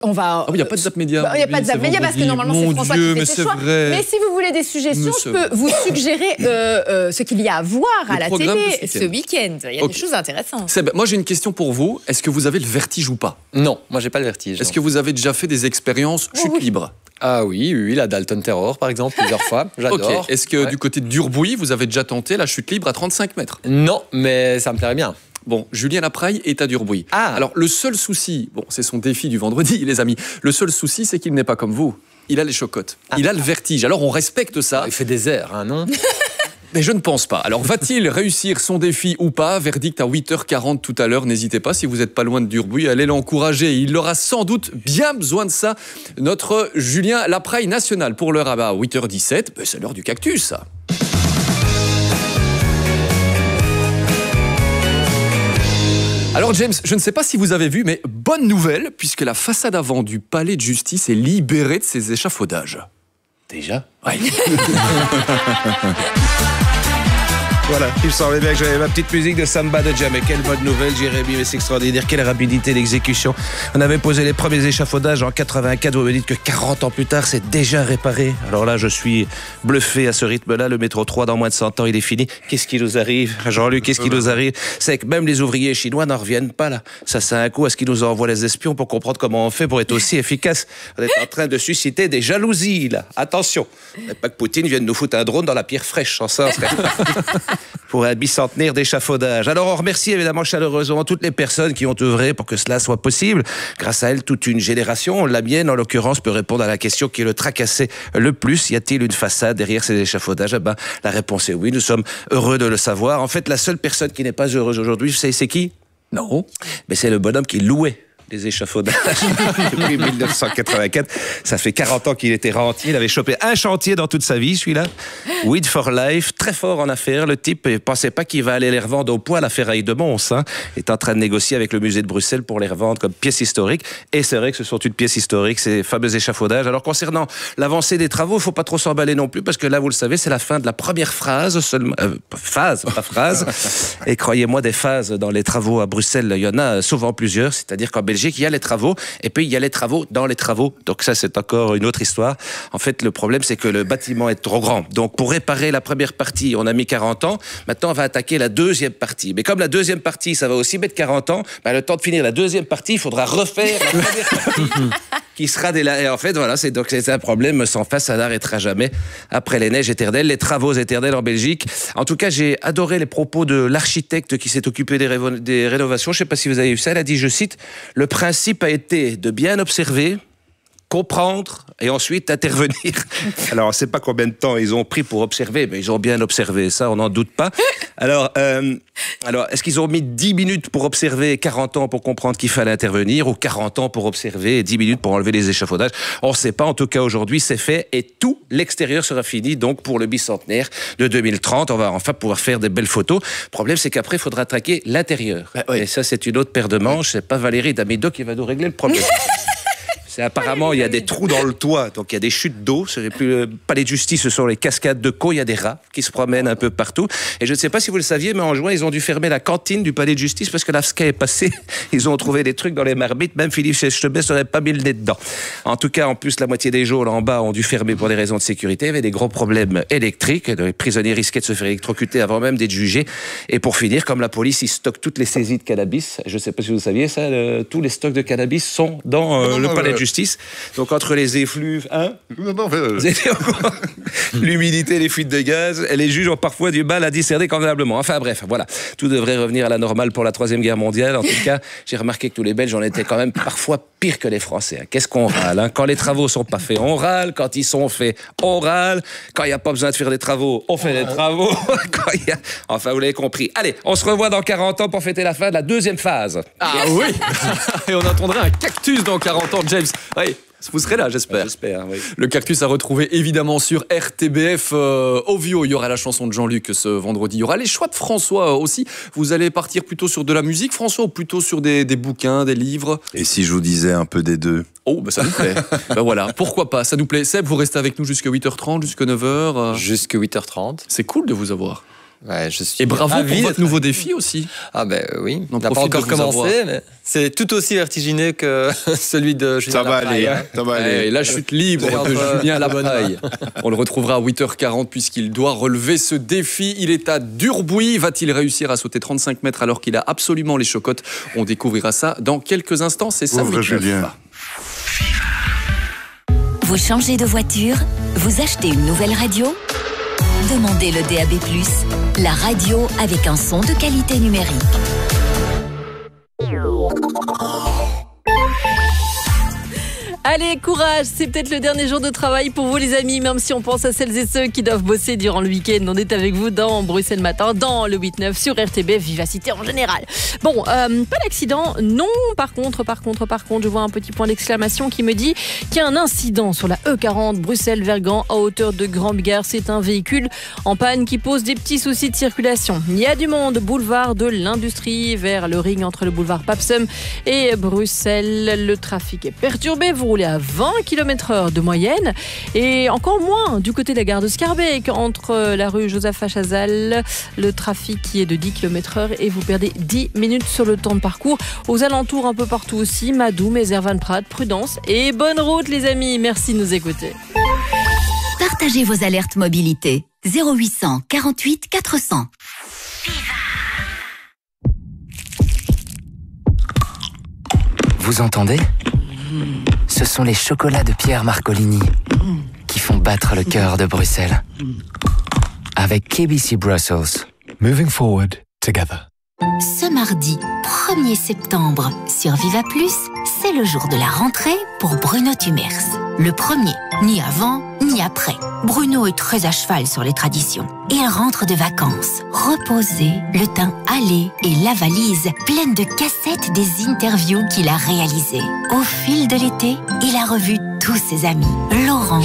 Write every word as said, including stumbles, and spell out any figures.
On va. Ah oui, il n'y a pas de Zap Média. Il n'y a pas de Zap Média parce que normalement c'est François Dieu, qui mais fait ses choix. vrai. Mais si vous voulez des suggestions, je peux vous suggérer euh, euh, ce qu'il y a à voir le à la télé ce week-end. Il y a okay. des choses intéressantes. Seb, moi j'ai une question pour vous. Est-ce que vous avez le vertige ou pas? Non, moi j'ai pas le vertige. Est-ce que vous avez déjà fait des expériences chute oh, oui. libre? Ah oui, oui, la Dalton Terror par exemple, plusieurs fois. J'adore. Okay. Est-ce que ouais. du côté de Durbouy, vous avez déjà tenté la chute libre à trente-cinq mètres? Non, mais ça me plairait bien. Bon, Julien Lapraille est à Durbouy. Ah. Alors, le seul souci, bon, c'est son défi du vendredi, les amis. Le seul souci, c'est qu'il n'est pas comme vous. Il a les chocottes. Ah. Il a le vertige. Alors, on respecte ça. Il fait des airs, hein, non? Mais je ne pense pas. Alors, va-t-il réussir son défi ou pas? Verdict à huit heures quarante tout à l'heure. N'hésitez pas, si vous n'êtes pas loin de Durbouy, allez l'encourager. Il aura sans doute bien besoin de ça. Notre Julien Lapraille national. Pour l'heure, à huit heures dix-sept, ben, c'est l'heure du cactus, ça. Alors James, je ne sais pas si vous avez vu, mais bonne nouvelle, puisque la façade avant du palais de justice est libérée de ses échafaudages. Déjà? Ouais. Voilà, il me semblait bien que j'avais ma petite musique de Samba de Jam. Et quelle bonne nouvelle, Jérémy, mais c'est extraordinaire. Quelle rapidité d'exécution. On avait posé les premiers échafaudages en quatre-vingt-quatre. Vous me dites que quarante ans plus tard, c'est déjà réparé. Alors là, je suis bluffé à ce rythme-là. Le métro trois, dans moins de cent ans, il est fini. Qu'est-ce qui nous arrive? Jean-Luc, qu'est-ce qui nous arrive? C'est que même les ouvriers chinois n'en reviennent pas, là. Ça, c'est un coup à ce qu'ils nous envoient les espions pour comprendre comment on fait pour être aussi efficace. On est en train de susciter des jalousies, là. Attention. Pas que Poutine vienne nous foutre un drone dans la pierre fraîche. Sans ça, serait... pour un bicentenaire d'échafaudage. Alors on remercie évidemment chaleureusement toutes les personnes qui ont œuvré pour que cela soit possible. Grâce à elles, toute une génération, la mienne en l'occurrence, peut répondre à la question qui le tracassait le plus. Y a-t-il une façade derrière ces échafaudages? Eh ben, la réponse est oui, nous sommes heureux de le savoir. En fait, la seule personne qui n'est pas heureuse aujourd'hui, vous savez c'est qui? Non. Mais c'est le bonhomme qui louait les échafaudages depuis dix-neuf cent quatre-vingt-quatre. Ça fait quarante ans qu'il était rentier. Il avait chopé un chantier dans toute sa vie, celui-là. Weed for Life, très fort en affaires. Le type ne pensait pas qu'il va aller les revendre au poids à la ferraille de Mons. Hein. Il est en train de négocier avec le musée de Bruxelles pour les revendre comme pièces historiques. Et c'est vrai que ce sont une pièce historique, ces fameux échafaudages. Alors concernant l'avancée des travaux, il ne faut pas trop s'emballer non plus, parce que là, vous le savez, c'est la fin de la première phrase seulement. Euh, phase, pas phrase. Et croyez-moi, des phases dans les travaux à Bruxelles, il y en a souvent plusieurs. C'est-à-dire qu'en Belgique, il y a les travaux, et puis il y a les travaux dans les travaux. Donc ça, c'est encore une autre histoire. En fait, le problème, c'est que le bâtiment est trop grand. Donc pour réparer la première partie, on a mis quarante ans. Maintenant, on va attaquer la deuxième partie. Mais comme la deuxième partie, ça va aussi mettre quarante ans, ben, le temps de finir la deuxième partie, il faudra refaire la première partie qui sera des... Et en fait, voilà, c'est donc c'est un problème sans fin, ça n'arrêtera jamais. Après les neiges éternelles, les travaux éternels en Belgique. En tout cas, j'ai adoré les propos de l'architecte qui s'est occupé des, révo... des rénovations. Je ne sais pas si vous avez vu ça. Elle a dit, je cite, « Le principe a été de bien observer, comprendre et ensuite intervenir. » Alors, on ne sait pas combien de temps ils ont pris pour observer, mais ils ont bien observé, ça, on n'en doute pas. Alors, euh, alors est-ce qu'ils ont mis dix minutes pour observer, quarante ans pour comprendre qu'il fallait intervenir, ou quarante ans pour observer et dix minutes pour enlever les échafaudages? On ne sait pas. En tout cas, aujourd'hui, c'est fait et tout l'extérieur sera fini. Donc, pour le bicentenaire de deux mille trente, on va enfin pouvoir faire des belles photos. Le problème, c'est qu'après, il faudra traquer l'intérieur. Bah, oui. Et ça, c'est une autre paire de manches. C'est pas Valérie Damido qui va nous régler le problème. C'est apparemment, il y a des trous dans le toit, donc il y a des chutes d'eau. Ce n'est plus le palais de justice, ce sont les cascades de Caux. Il y a des rats qui se promènent un peu partout. Et je ne sais pas si vous le saviez, mais en juin, ils ont dû fermer la cantine du palais de justice parce que l'A F S C A est passé. Ils ont trouvé des trucs dans les marmites. Même Philippe Chestebet n'aurait pas mis le nez dedans. En tout cas, en plus, la moitié des geôles en bas ont dû fermer pour des raisons de sécurité. Il y avait des gros problèmes électriques. Les prisonniers risquaient de se faire électrocuter avant même d'être jugés. Et pour finir, comme la police, ils stockent toutes les saisies de cannabis. Je ne sais pas si vous saviez ça. Le, tous les stocks de cannabis sont dans euh, non, le non, palais non, de justice. Donc entre les effluves, hein, non, non, euh... l'humidité, les fuites de gaz, les juges ont parfois du mal à discerner convenablement. Enfin bref, voilà, tout devrait revenir à la normale pour la troisième guerre mondiale. En tout cas, j'ai remarqué que tous les Belges en étaient quand même parfois pire que les Français. Qu'est-ce qu'on râle, hein? Quand les travaux sont pas faits, on râle. Quand ils sont faits, on râle. Quand il n'y a pas besoin de faire des travaux, on fait des travaux. Quand y a... Enfin, vous l'avez compris. Allez, on se revoit dans quarante ans pour fêter la fin de la deuxième phase. Ah oui. Et on attendrait un cactus dans quarante ans, James. Oui. Vous serez là, j'espère. J'espère, oui. Le cactus à retrouver évidemment sur R T B F euh, Ovio. Il y aura la chanson de Jean-Luc ce vendredi. Il y aura les choix de François aussi. Vous allez partir plutôt sur de la musique, François, ou plutôt sur des, des bouquins, des livres? Et si je vous disais un peu des deux? Oh, bah ça nous plaît. Ben voilà, pourquoi pas, ça nous plaît. Seb, vous restez avec nous jusqu'à huit heures trente, jusqu'à neuf heures. Jusqu'à huit heures trente. C'est cool de vous avoir. Ouais, je suis Et bravo ravi pour votre d'être- nouveau défi aussi. Ah ben oui, On on n'a pas profite de encore vous avoir. commencé, mais c'est tout aussi vertigineux que celui de Julien Ça va Lapaille, aller, hein. ça va Ouais, aller. et la chute libre C'est de un peu Julien la bonne Lapaille. On le retrouvera à huit heures quarante puisqu'il doit relever ce défi. Il est à Durbuy. Va-t-il réussir à sauter trente-cinq mètres alors qu'il a absolument les chocottes? On découvrira ça dans quelques instants. C'est ça, Pauvre Julien. Vous changez de voiture? Vous achetez une nouvelle radio? Demandez le D A B plus, la radio avec un son de qualité numérique. Allez, courage, c'est peut-être le dernier jour de travail pour vous les amis, même si on pense à celles et ceux qui doivent bosser durant le week-end. On est avec vous dans Bruxelles Matin, dans le huit neuf sur R T B F, Vivacité en général. Bon, euh, pas d'accident, non, par contre, par contre, par contre, je vois un petit point d'exclamation qui me dit qu'il y a un incident sur la E quarante Bruxelles-Vergan à hauteur de Grande-Gare. C'est un véhicule en panne qui pose des petits soucis de circulation. Il y a du monde, boulevard de l'Industrie, vers le ring entre le boulevard Papsum et Bruxelles. Le trafic est perturbé, vous roulez à vingt kilomètres heure de moyenne et encore moins du côté de la gare de Schaerbeek entre la rue Joseph Chazal, le trafic qui est de dix kilomètres heure et vous perdez dix minutes sur le temps de parcours. Aux alentours un peu partout aussi, Madoum et Zervan-Prat, prudence et bonne route les amis, merci de nous écouter. Partagez vos alertes mobilité. zéro huit cent quarante-huit quatre cents. Vous entendez ? Ce sont les chocolats de Pierre Marcolini qui font battre le cœur de Bruxelles. Avec K B C Brussels. Moving forward together. Ce mardi premier septembre sur Viva Plus, c'est le jour de la rentrée pour Bruno Tumers. Le premier, ni avant, ni après. Bruno est très à cheval sur les traditions. Il rentre de vacances, reposé, le teint hâlé et la valise pleine de cassettes des interviews qu'il a réalisées. Au fil de l'été, il a revu tous ses amis. Laurent,